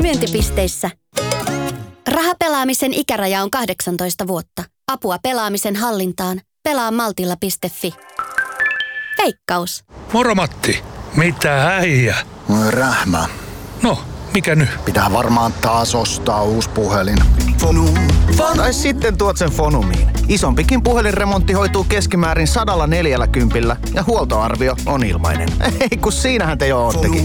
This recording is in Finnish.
Myyntipisteissä. Rahapelaamisen ikäraja on 18 vuotta. Apua pelaamisen hallintaan. Pelaamaltilla.fi. Veikkaus. Moro Matti. Mitä äijä? Rähmä. No, mikä nyt? Pitää varmaan taas ostaa uusi puhelin. Tai sitten tuot sen Fonumiin. Isompikin puhelinremontti hoituu keskimäärin 140 ja huoltoarvio on ilmainen. Ei kun siinähän te jo oottekin.